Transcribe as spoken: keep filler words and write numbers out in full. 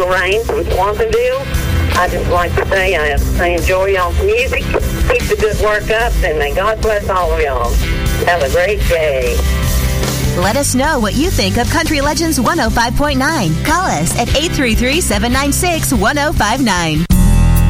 Lorraine from Swansonville. I just like to say I, I enjoy y'all's music. Keep the good work up, and may God bless all of y'all. Have a great day. Let us know what you think of Country Legends one oh five point nine. Call us at eight three three, seven nine six, one oh five nine.